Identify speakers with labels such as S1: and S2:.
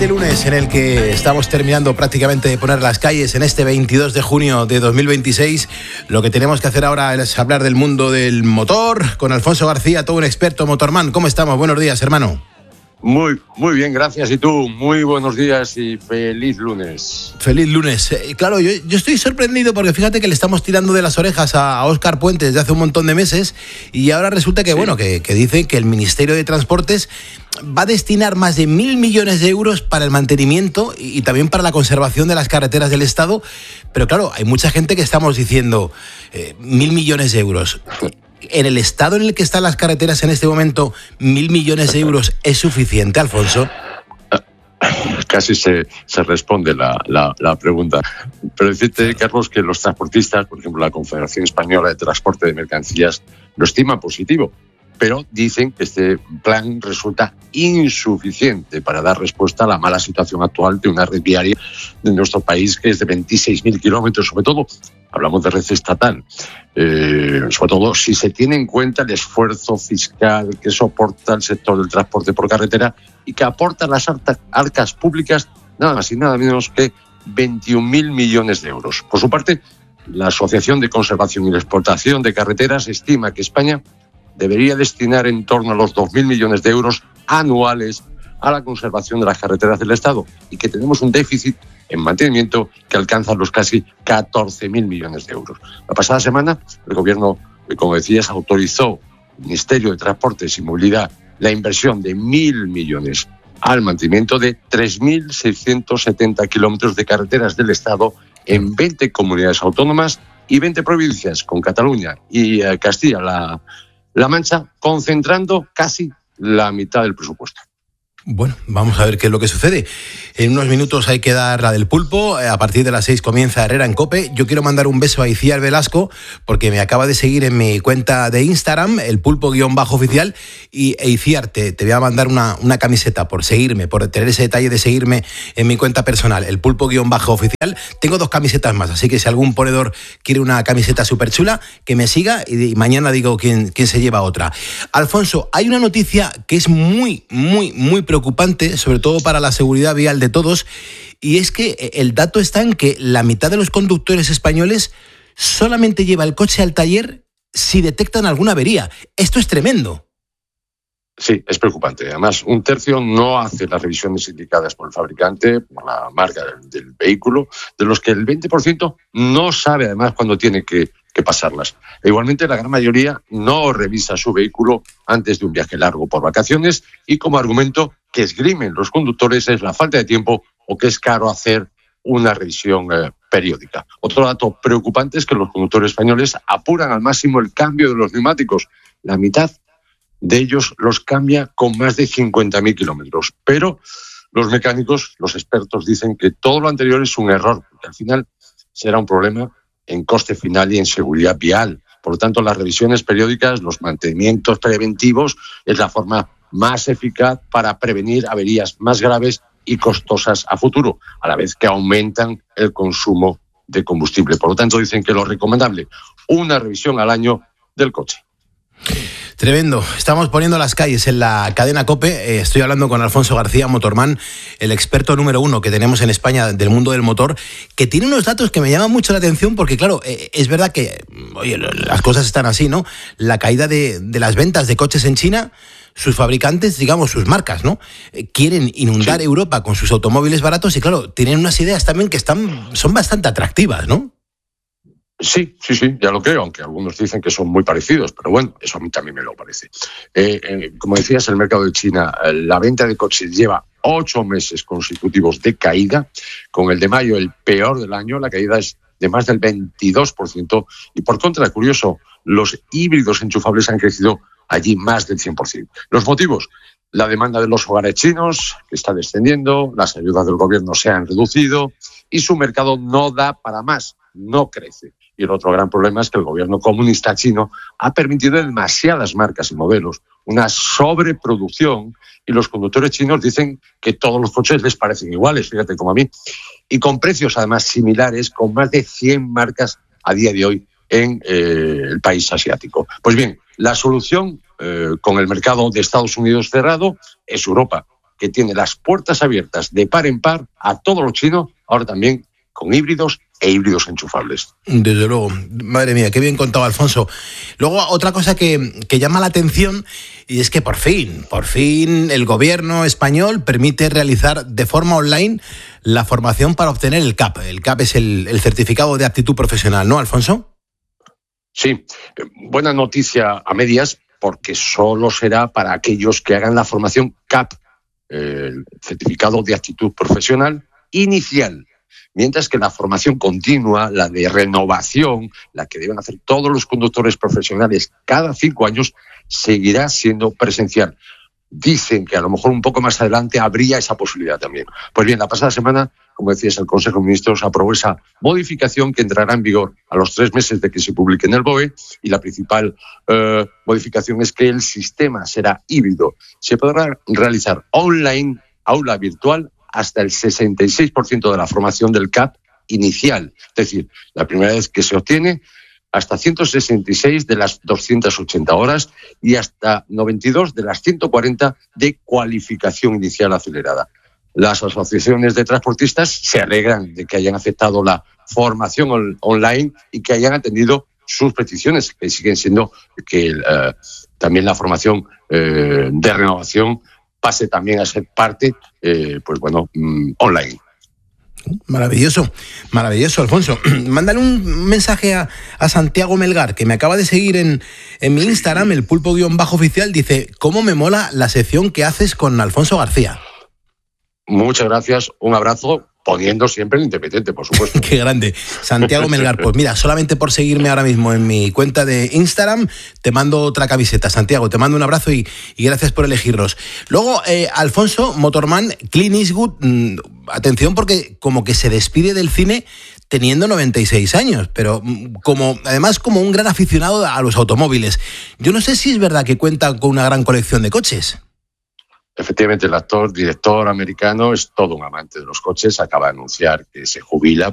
S1: este lunes en el que estamos terminando prácticamente de poner las calles en este 22 de junio de 2026, lo que tenemos que hacer ahora es hablar del mundo del motor con Alfonso García, todo un experto motorman. ¿Cómo estamos? Buenos días, hermano.
S2: Muy bien, gracias. ¿Y tú? Muy buenos días y feliz lunes.
S1: Feliz lunes. Claro, yo estoy sorprendido porque fíjate que le estamos tirando de las orejas a Óscar Puente desde hace un montón de meses y ahora resulta que, sí, que dice que el Ministerio de Transportes va a destinar más de 1.000 millones de euros para el mantenimiento y también para la conservación de las carreteras del Estado. Pero claro, hay mucha gente que estamos diciendo 1.000 millones de euros. ¿En el estado en el que están las carreteras en este momento, 1.000 millones de euros es suficiente, Alfonso?
S2: Casi se responde la pregunta. Pero decirte, Carlos, que los transportistas, por ejemplo, la Confederación Española de Transporte de Mercancías, lo estima positivo, pero dicen que este plan resulta insuficiente para dar respuesta a la mala situación actual de una red viaria de nuestro país, que es de 26.000 kilómetros, sobre todo. Hablamos de red estatal, sobre todo si se tiene en cuenta el esfuerzo fiscal que soporta el sector del transporte por carretera y que aporta a las arcas públicas nada más y nada menos que 21.000 millones de euros. Por su parte, la Asociación de Conservación y Explotación de Carreteras estima que España debería destinar en torno a los 2.000 millones de euros anuales a la conservación de las carreteras del Estado y que tenemos un déficit en mantenimiento que alcanza los casi 14.000 millones de euros. La pasada semana, el Gobierno, como decías, autorizó el Ministerio de Transportes y Movilidad la inversión de 1.000 millones al mantenimiento de 3.670 kilómetros de carreteras del Estado en 20 comunidades autónomas y 20 provincias, con Cataluña y Castilla-La Mancha, concentrando casi la mitad del presupuesto.
S1: Bueno, vamos a ver qué es lo que sucede. En unos minutos hay que dar la del pulpo. A partir de las 6 comienza Herrera en COPE. Yo quiero mandar un beso a Iciar Velasco porque me acaba de seguir en mi cuenta de Instagram, el pulpo_oficial. Y Iciar, te voy a mandar una camiseta por seguirme, por tener ese detalle de seguirme en mi cuenta personal, el pulpo_oficial. Tengo 2 camisetas más, así que si algún ponedor quiere una camiseta súper chula, que me siga y mañana digo quién se lleva otra. Alfonso, hay una noticia que es muy preocupante, sobre todo para la seguridad vial de todos, y es que el dato está en que la mitad de los conductores españoles solamente lleva el coche al taller si detectan alguna avería. Esto es tremendo.
S2: Sí, es preocupante. Además, 1/3 no hace las revisiones indicadas por el fabricante, por la marca del vehículo, de los que el 20% no sabe además cuándo tiene que pasarlas. E igualmente, la gran mayoría no revisa su vehículo antes de un viaje largo por vacaciones y como argumento que esgrimen los conductores es la falta de tiempo o que es caro hacer una revisión periódica. Otro dato preocupante es que los conductores españoles apuran al máximo el cambio de los neumáticos. La mitad de ellos los cambia con más de 50.000 kilómetros. Pero los mecánicos, los expertos, dicen que todo lo anterior es un error, porque al final será un problema en coste final y en seguridad vial. Por lo tanto, las revisiones periódicas, los mantenimientos preventivos, es la forma más eficaz para prevenir averías más graves y costosas a futuro, a la vez que aumentan el consumo de combustible. Por lo tanto, dicen que lo recomendable, una revisión al año del coche.
S1: Tremendo. Estamos poniendo las calles en la cadena COPE. Estoy hablando con Alfonso García, motorman, el experto número 1 que tenemos en España del mundo del motor, que tiene unos datos que me llaman mucho la atención porque, claro, es verdad que, oye, las cosas están así, ¿no? La caída de las ventas de coches en China, sus fabricantes, digamos, sus marcas, ¿no? Quieren inundar Europa con sus automóviles baratos y, claro, tienen unas ideas también que son bastante atractivas, ¿no?
S2: Sí, ya lo creo, aunque algunos dicen que son muy parecidos, pero bueno, eso a mí también me lo parece. Como decías, el mercado de China, la venta de coches lleva 8 meses consecutivos de caída, con el de mayo el peor del año, la caída es de más del 22%, y por contra, curioso, los híbridos enchufables han crecido allí más del 100%. Los motivos: la demanda de los hogares chinos, que está descendiendo, las ayudas del gobierno se han reducido y su mercado no da para más, no crece. Y el otro gran problema es que el gobierno comunista chino ha permitido demasiadas marcas y modelos, una sobreproducción, y los conductores chinos dicen que todos los coches les parecen iguales, fíjate como a mí, y con precios además similares, con más de 100 marcas a día de hoy en el país asiático. Pues bien, la solución con el mercado de Estados Unidos cerrado es Europa. que tiene las puertas abiertas de par en par a todo lo chino, ahora también con híbridos e híbridos enchufables.
S1: Desde luego. Madre mía, qué bien contado, Alfonso. Luego, otra cosa que llama la atención, y es que por fin el gobierno español permite realizar de forma online la formación para obtener el CAP. El CAP es el certificado de aptitud profesional, ¿no, Alfonso?
S2: Sí, buena noticia a medias, porque solo será para aquellos que hagan la formación CAP, el certificado de aptitud profesional inicial. Mientras que la formación continua, la de renovación, la que deben hacer todos los conductores profesionales cada 5 años, seguirá siendo presencial. Dicen que a lo mejor un poco más adelante habría esa posibilidad también. Pues bien, la pasada semana, como decías, el Consejo de Ministros aprobó esa modificación que entrará en vigor a los 3 meses de que se publique en el BOE, y la principal modificación es que el sistema será híbrido. Se podrá realizar online, aula virtual, hasta el 66% de la formación del CAP inicial. Es decir, la primera vez que se obtiene, hasta 166 de las 280 horas y hasta 92 de las 140 de cualificación inicial acelerada. Las asociaciones de transportistas se alegran de que hayan aceptado la formación online y que hayan atendido sus peticiones, que siguen siendo que también la formación de renovación pase también a ser parte, online.
S1: Maravilloso, Alfonso. Mándale un mensaje a Santiago Melgar, que me acaba de seguir en mi Instagram, el pulpo_oficial, dice, ¿cómo me mola la sección que haces con Alfonso García?
S2: Muchas gracias, un abrazo, poniendo siempre el Independiente, por supuesto.
S1: Qué grande. Santiago Melgar, pues mira, solamente por seguirme ahora mismo en mi cuenta de Instagram, te mando otra camiseta. Santiago, te mando un abrazo y gracias por elegirnos. Luego, Alfonso, Motorman, Clint Eastwood, atención porque como que se despide del cine teniendo 96 años, pero además como un gran aficionado a los automóviles. Yo no sé si es verdad que cuenta con una gran colección de coches.
S2: Efectivamente, el actor, director americano, es todo un amante de los coches. Acaba de anunciar que se jubila